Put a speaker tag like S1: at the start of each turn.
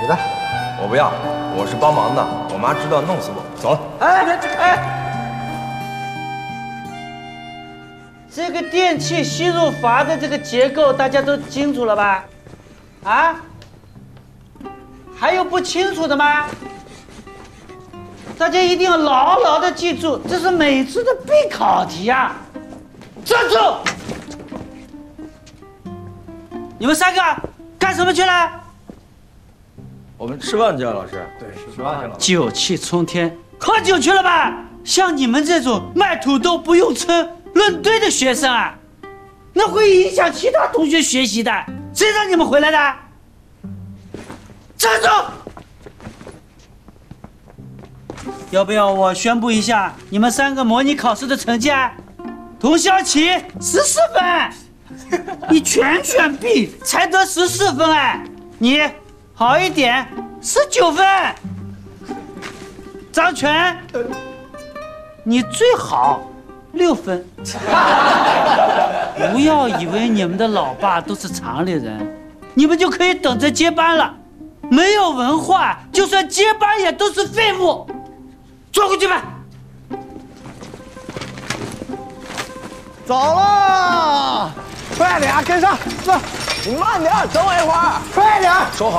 S1: 你的，
S2: 我不要，我是帮忙的，我妈知道弄死我。走了。
S3: 这个电气吸入阀的这个结构大家都清楚了吧？啊？还有不清楚的吗？大家一定要牢牢的记住，这是每次的必考题啊！站住！你们三个干什么去了？
S2: 我们吃饭去了，老师。
S1: 对，吃饭去了。
S3: 酒气冲天，喝酒去了吧？像你们这种卖土豆不用称论对的学生啊，那会影响其他同学学习的。谁让你们回来的？站住！要不要我宣布一下你们三个模拟考试的成绩啊？童潇琪14分，你全选 B 才得14分哎，你好一点19分。张全，你最好6分。不要以为你们的老爸都是厂里人，你们就可以等着接班了。没有文化，就算接班也都是废物。坐回去吧。
S1: 走了，快点跟上，走。
S2: 你慢点，等我一会儿。
S1: 快点，
S2: 收好。